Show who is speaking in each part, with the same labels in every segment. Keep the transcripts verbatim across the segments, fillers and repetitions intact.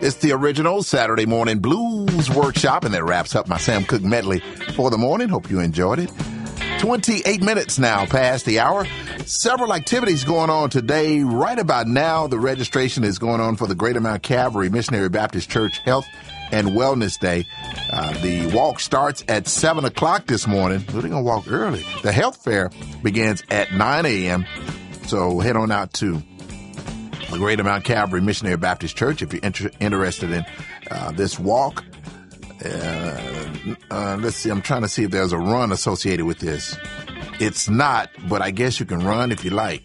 Speaker 1: It's the original Saturday Morning Blues Workshop, and that wraps up my Sam Cooke medley for the morning. Hope you enjoyed it. twenty-eight minutes now past the hour. Several activities going on today. Right about now, the registration is going on for the Greater Mount Calvary Missionary Baptist Church Health and Wellness Day. Uh, the walk starts at seven o'clock this morning. We're going to walk early. The health fair begins at nine a.m., so head on out to the Greater Mount Calvary Missionary Baptist Church if you're inter- interested in uh, this walk. Uh, uh, let's see. I'm trying to see if there's a run associated with this. It's not, but I guess you can run if you like.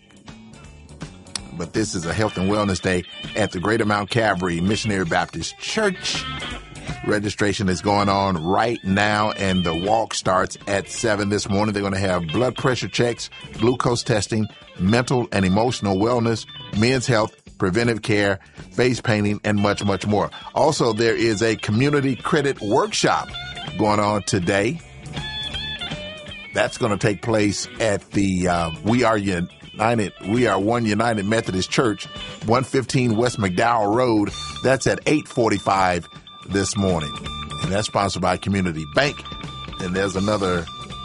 Speaker 1: But this is a health and wellness day at the Greater Mount Calvary Missionary Baptist Church. Registration is going on right now, and the walk starts at seven this morning. They're going to have blood pressure checks, glucose testing, mental and emotional wellness, men's health, preventive care, face painting, and much, much more. Also, there is a community credit workshop going on today. That's going to take place at the uh, We Are United, We Are One United Methodist Church, one fifteen West McDowell Road. That's at eight forty-five this morning. And that's sponsored by Community Bank. And there's another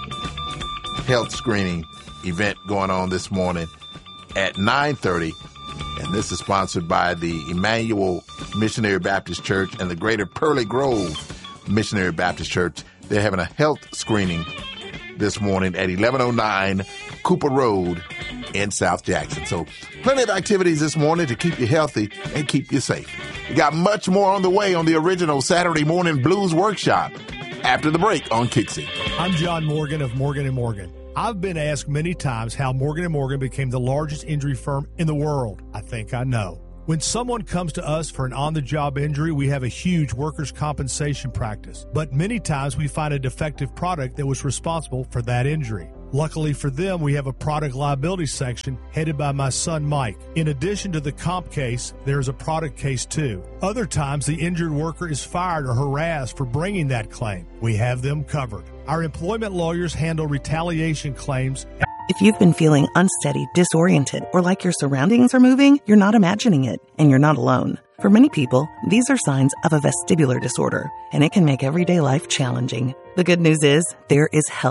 Speaker 1: health screening event going on this morning at nine thirty. And this is sponsored by the Emmanuel Missionary Baptist Church and the Greater Pearly Grove Missionary Baptist Church. They're having a health screening this morning at eleven oh nine Cooper Road in South Jackson. So plenty of activities this morning to keep you healthy and keep you safe. We got much more on the way on the original Saturday Morning Blues Workshop after the break on Kixie.
Speaker 2: I'm John Morgan of Morgan and Morgan. I've been asked many times how Morgan and Morgan became the largest injury firm in the world. I think I know. When someone comes to us for an on-the-job injury, we have a huge workers' compensation practice. But many times we find a defective product that was responsible for that injury. Luckily for them, we have a product liability section headed by my son, Mike. In addition to the comp case, there is a product case too. Other times, the injured worker is fired or harassed for bringing that claim. We have them covered. Our employment lawyers handle retaliation claims.
Speaker 3: If you've been feeling unsteady, disoriented, or like your surroundings are moving, you're not imagining it, and you're not alone. For many people, these are signs of a vestibular disorder, and it can make everyday life challenging. The good news is there is help.